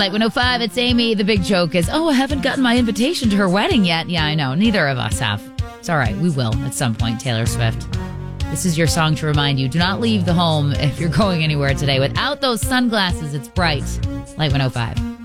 Light 105, it's Amy. The big joke is, I haven't gotten my invitation to her wedding yet. Yeah, I know. Neither of us have. It's all right. We will at some point, Taylor Swift. This is your song to remind you. Do not leave the home if you're going anywhere today without those sunglasses. It's bright. Light 105.